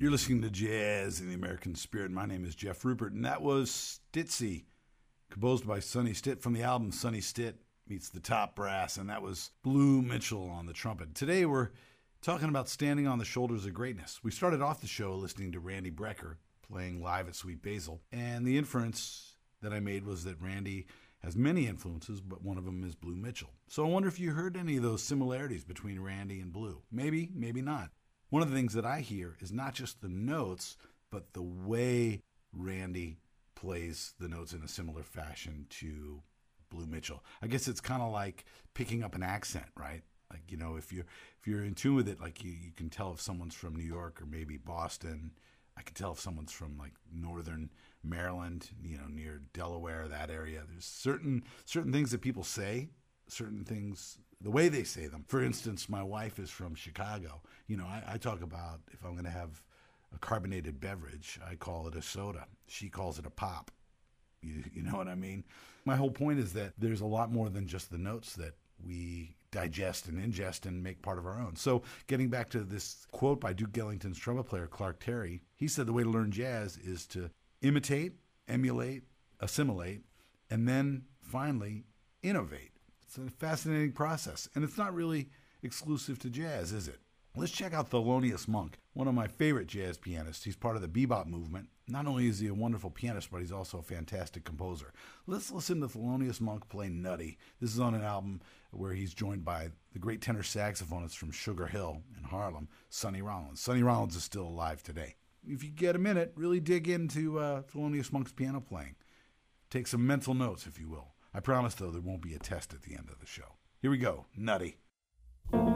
You're listening to Jazz in the American Spirit. My name is Jeff Rupert, and that was Stitsy, composed by Sonny Stitt from the album Sonny Stitt Meets the Top Brass, and that was Blue Mitchell on the trumpet. Today we're talking about standing on the shoulders of greatness. We started off the show listening to Randy Brecker playing live at Sweet Basil, and the inference that I made was that Randy has many influences, but one of them is Blue Mitchell. So I wonder if you heard any of those similarities between Randy and Blue. Maybe, maybe not. One of the things that I hear is not just the notes, but the way Randy plays the notes in a similar fashion to Blue Mitchell. I guess it's kind of like picking up an accent, right? Like, you know, if you're in tune with it, like you can tell if someone's from New York or maybe Boston. I can tell if someone's from like northern Maryland, you know, near Delaware, that area. There's certain things that people say, certain things, the way they say them. For instance, my wife is from Chicago. You know, I talk about if I'm going to have a carbonated beverage, I call it a soda. She calls it a pop. You know what I mean? My whole point is that there's a lot more than just the notes that we digest and ingest and make part of our own. So getting back to this quote by Duke Ellington's trumpet player, Clark Terry, he said the way to learn jazz is to imitate, emulate, assimilate, and then finally innovate. It's a fascinating process, and it's not really exclusive to jazz, is it? Let's check out Thelonious Monk, one of my favorite jazz pianists. He's part of the bebop movement. Not only is he a wonderful pianist, but he's also a fantastic composer. Let's listen to Thelonious Monk play Nutty. This is on an album where he's joined by the great tenor saxophonist from Sugar Hill in Harlem, Sonny Rollins. Sonny Rollins is still alive today. If you get a minute, really dig into Thelonious Monk's piano playing. Take some mental notes, if you will. I promise, though, there won't be a test at the end of the show. Here we go, Nutty.